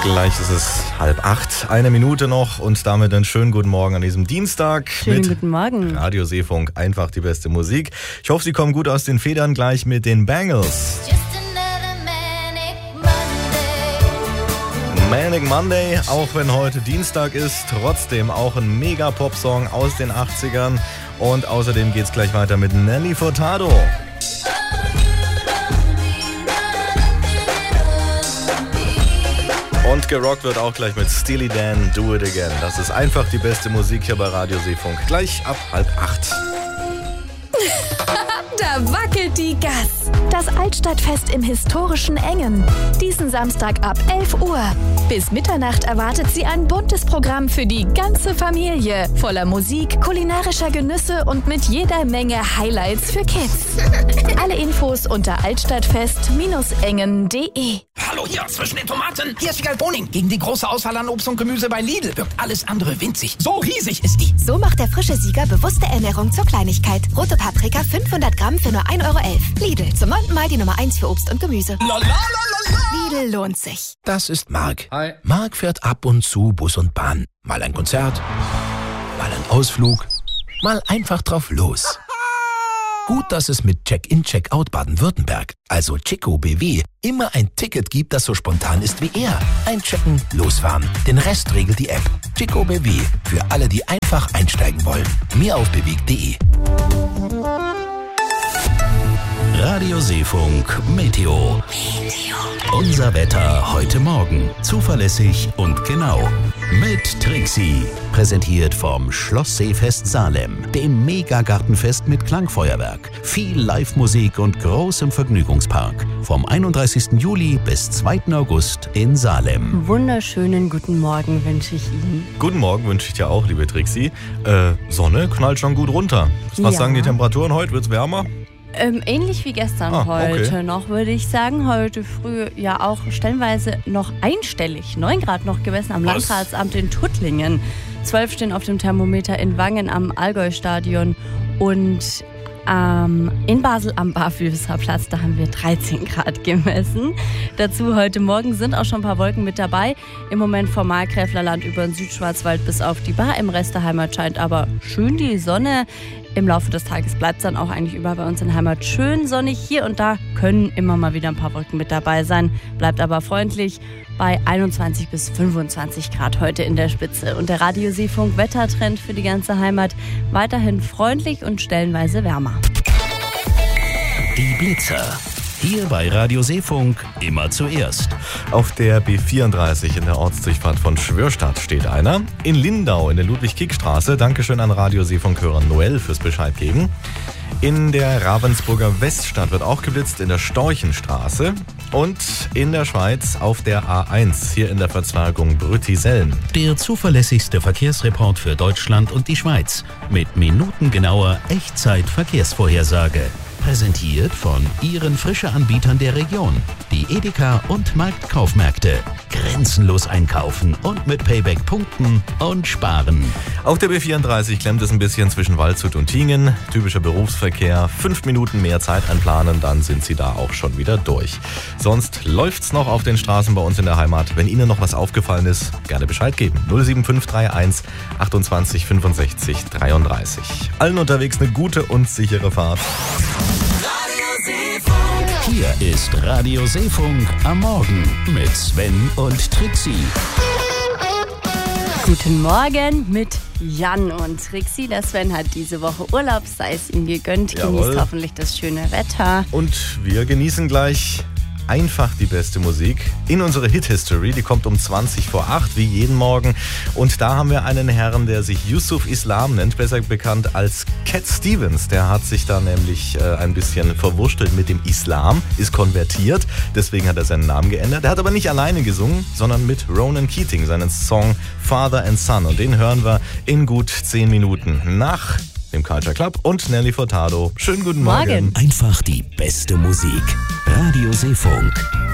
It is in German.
Gleich ist es 7:30, eine Minute noch und damit einen schönen guten Morgen an diesem Dienstag. Schönen guten Morgen. Radio Seefunk, einfach die beste Musik. Ich hoffe, Sie kommen gut aus den Federn, gleich mit den Bangles. Manic Monday, auch wenn heute Dienstag ist, trotzdem auch ein Mega-Pop-Song aus den 80ern. Und außerdem geht's gleich weiter mit Nelly Furtado. Und gerockt wird auch gleich mit Steely Dan, Do It Again. Das ist einfach die beste Musik hier bei Radio Seefunk. Gleich ab 7:30. Da wackelt die Gas. Das Altstadtfest im historischen Engen. Diesen Samstag ab 11 Uhr. Bis Mitternacht erwartet Sie ein buntes Programm für die ganze Familie. Voller Musik, kulinarischer Genüsse und mit jeder Menge Highlights für Kids. Alle Infos unter altstadtfest-engen.de. Hallo hier, zwischen den Tomaten. Hier ist Vigal Boning. Gegen die große Auswahl an Obst und Gemüse bei Lidl wirkt alles andere winzig. So riesig ist die. So macht der frische Sieger bewusste Ernährung zur Kleinigkeit. Rote Paprika 500 Gramm für nur 1,11 €. Lidl, zum 9. Mal die Nummer 1 für Obst und Gemüse. Lidl lohnt sich. Das ist Marc. Hi. Marc fährt ab und zu Bus und Bahn. Mal ein Konzert, mal ein Ausflug, mal einfach drauf los. Gut, dass es mit Check-in, Check-out Baden-Württemberg, also Chico BW, immer ein Ticket gibt, das so spontan ist wie er. Einchecken, losfahren. Den Rest regelt die App. Chico BW, für alle, die einfach einsteigen wollen. Mehr auf bewegt.de. Radio Seefunk Meteo. Unser Wetter heute Morgen. Zuverlässig und genau. Mit Trixie. Präsentiert vom Schloss Seefest Salem. Dem Megagartenfest mit Klangfeuerwerk. Viel Live-Musik und großem Vergnügungspark. Vom 31. Juli bis 2. August in Salem. Wunderschönen guten Morgen wünsche ich Ihnen. Guten Morgen wünsche ich dir auch, liebe Trixie. Sonne knallt schon gut runter. Was sagen die Temperaturen heute? Wird's wärmer? Ähnlich wie gestern heute okay. noch, würde ich sagen. Heute früh ja auch stellenweise noch einstellig. 9 Grad noch gemessen am Landratsamt in Tuttlingen. 12 stehen auf dem Thermometer in Wangen am Allgäu-Stadion. Und in Basel am Barfüßerplatz, da haben wir 13 Grad gemessen. Dazu heute Morgen sind auch schon ein paar Wolken mit dabei. Im Moment vom Markgräflerland über den Südschwarzwald bis auf die Bar. Im Rest der Heimat scheint aber schön die Sonne. Im Laufe des Tages bleibt es dann auch eigentlich überall bei uns in der Heimat schön sonnig. Hier und da können immer mal wieder ein paar Wolken mit dabei sein. Bleibt aber freundlich bei 21 bis 25 Grad heute in der Spitze. Und der Radio Seefunk Wettertrend für die ganze Heimat weiterhin freundlich und stellenweise wärmer. Die Blitzer. Hier bei Radio Seefunk immer zuerst. Auf der B34 in der Ortsdurchfahrt von Schwörstadt steht einer. In Lindau in der Ludwig-Kick-Straße. Dankeschön an Radio Seefunk-Hörer Noel fürs Bescheid geben. In der Ravensburger Weststadt wird auch geblitzt, in der Storchenstraße. Und in der Schweiz auf der A1, hier in der Verzwergung Brüttisellen. Der zuverlässigste Verkehrsreport für Deutschland und die Schweiz. Mit minutengenauer Echtzeit-Verkehrsvorhersage. Präsentiert von Ihren Frische-Anbietern der Region. Die Edeka und Marktkaufmärkte. Grenzenlos einkaufen und mit Payback punkten und sparen. Auf der B34 klemmt es ein bisschen zwischen Waldshut und Tingen. Typischer Berufsverkehr. 5 Minuten mehr Zeit einplanen, dann sind Sie da auch schon wieder durch. Sonst läuft's noch auf den Straßen bei uns in der Heimat. Wenn Ihnen noch was aufgefallen ist, gerne Bescheid geben. 07531 28 65 33. Allen unterwegs eine gute und sichere Fahrt. Hier ist Radio Seefunk am Morgen mit Sven und Trixie. Guten Morgen mit Jan und Trixie. Der Sven hat diese Woche Urlaub, sei es ihm gegönnt. Jawohl. Genießt hoffentlich das schöne Wetter. Und wir genießen gleich einfach die beste Musik in unsere Hit-History. Die kommt um 20 vor 8, wie jeden Morgen. Und da haben wir einen Herrn, der sich Yusuf Islam nennt, besser bekannt als Cat Stevens. Der hat sich da nämlich ein bisschen verwurschtelt mit dem Islam, ist konvertiert. Deswegen hat er seinen Namen geändert. Er hat aber nicht alleine gesungen, sondern mit Ronan Keating, seinen Song Father and Son. Und den hören wir in gut 10 Minuten nach dem Culture Club und Nelly Furtado. Schönen guten Morgen. Einfach die beste Musik. Radio Seefunk.